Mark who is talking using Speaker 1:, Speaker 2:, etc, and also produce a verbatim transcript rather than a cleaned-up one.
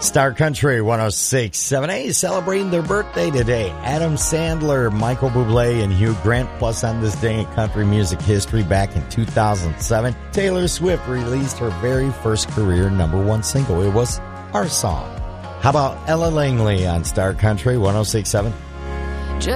Speaker 1: Star Country one oh six point seven A celebrating their birthday today. Adam Sandler, Michael Bublé, and Hugh Grant. Plus, on this day in country music history, back in two thousand seven, Taylor Swift released her very first career number one single. It was Our Song. How about Ella Langley on Star Country one oh six point seven?